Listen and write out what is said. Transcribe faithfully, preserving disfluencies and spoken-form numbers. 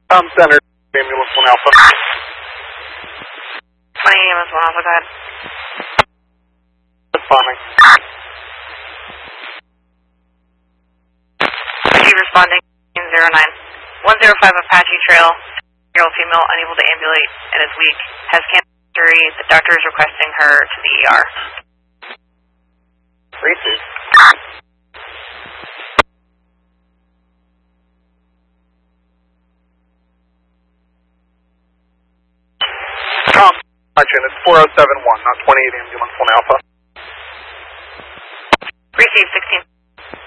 Um, Center, ambulance one Alpha. twenty ambulance one Alpha, go ahead. Responding. Receive responding, zero nine. one zero five Apache Trail, year-old female, unable to ambulate and is weak, has cancer injury. The doctor is requesting her to the E R. Receive. Com, it's four oh seven one, not twenty-eight ambulance one Alpha. Receive sixteen.